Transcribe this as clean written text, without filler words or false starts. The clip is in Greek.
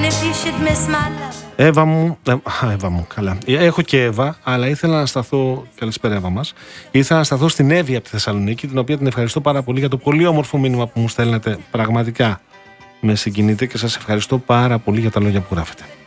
Εύα μου, καλά. Έχω και Εύα, αλλά ήθελα να σταθώ. Καλησπέρα, Εύα μας. Ήθελα να σταθώ στην Εύη από τη Θεσσαλονίκη, την οποία την ευχαριστώ πάρα πολύ για το πολύ όμορφο μήνυμα που μου στέλνετε. Πραγματικά με συγκινείτε και σας ευχαριστώ πάρα πολύ για τα λόγια που γράφετε.